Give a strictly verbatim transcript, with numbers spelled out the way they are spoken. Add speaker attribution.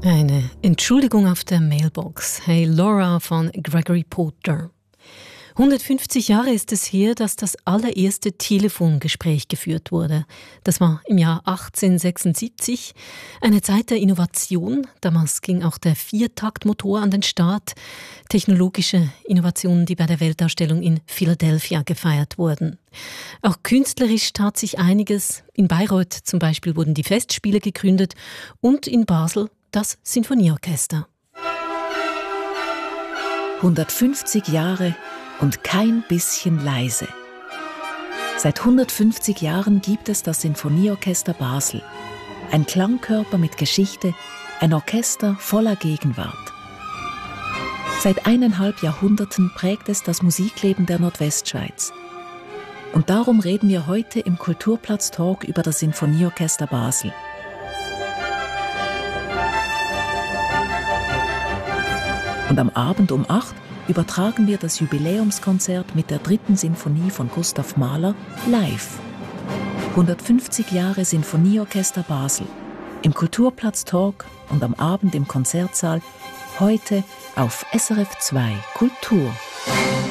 Speaker 1: Eine Entschuldigung auf der Mailbox. Hey Laura von Gregory Porter. hundertfünfzig Jahre ist es her, dass das allererste Telefongespräch geführt wurde. Das war im Jahr achtzehnhundertsechsundsiebzig. Eine Zeit der Innovation. Damals ging auch der Viertaktmotor an den Start. Technologische Innovationen, die bei der Weltausstellung in Philadelphia gefeiert wurden. Auch künstlerisch tat sich einiges. In Bayreuth zum Beispiel wurden die Festspiele gegründet und in Basel das Sinfonieorchester.
Speaker 2: hundertfünfzig Jahre und kein bisschen leise. Seit hundertfünfzig Jahren gibt es das Sinfonieorchester Basel. Ein Klangkörper mit Geschichte, ein Orchester voller Gegenwart. Seit eineinhalb Jahrhunderten prägt es das Musikleben der Nordwestschweiz. Und darum reden wir heute im Kulturplatz-Talk über das Sinfonieorchester Basel. Und am Abend um acht übertragen wir das Jubiläumskonzert mit der dritten Sinfonie von Gustav Mahler live. hundertfünfzig Jahre Sinfonieorchester Basel. Im Kulturplatz Talk und am Abend im Konzertsaal. Heute auf S R F zwei Kultur.